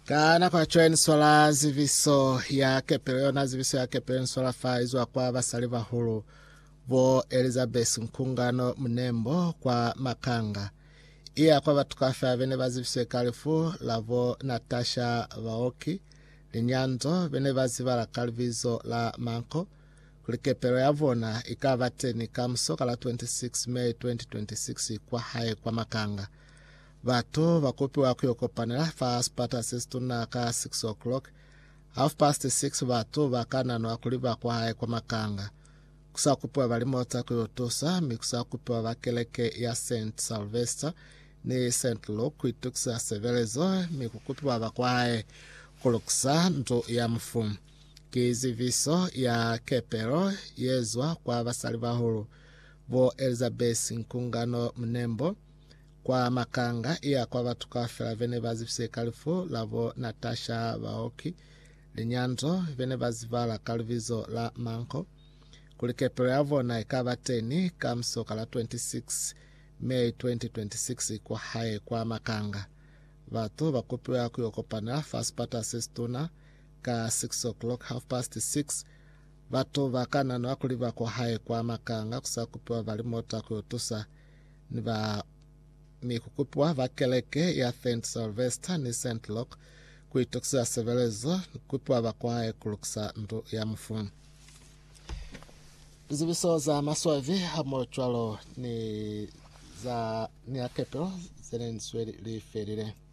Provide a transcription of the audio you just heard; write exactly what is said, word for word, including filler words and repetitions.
Kana kwa chweni swala ziviso ya kepeleo na ziviso ya kepeleo swala faizwa kwa basaliva hulu vo Elizabeth Nkungano Mnembo kwa Makanga. Iya kwa batukafe vene baziviso kalifu lavo Natasha Vaoki Linyanzo vene bazivara kalvizo la Manko kulikepeleo ya vona ikavate ni kamso kala twenty-six May twenty twenty-six kwa hae kwa Makanga. Vatu vakupi wakuyokopanela fast pata sistuna ka six o'clock half past six vatu vakana no wakuliva kwa hae kwa Makanga kusa kupiwa valimota kuyotosa mikusa kupiwa vakeleke ya Saint Sylvester ni Saint Luke kuitukisa sevelezo mikukupiwa vakwa hae kuluksa nto ya mfumu kizi viso ya kepero yezwa kwa vasaliva hulu vo Elizabeth Nkungano Mnembo kwa Makanga. Iya kwa watu kafela vene bazifise kalifu lavo Natasha Vaoki Linyanzo vene bazivala kalvizo la Manko kulikepelo yavo na ikavateni kamso kala twenty-six May twenty twenty-six kwa hae kwa Makanga. Vatu vakupiwa kuyokopana fast pata sistuna ka six o'clock half past six vatu vakana no wakuliva kwa hae kwa Makanga kusa kupiwa valimota kuyotusa niva mikukupiwa vakeleke ya Saint Sylvester ni Saint Luke kuitokisa sevelezo kupiwa vakwae kuluksa ndu ya mfumu. Ziviso za maswavi hamo chwalo ni za ni akepelo zene niswe li ferire.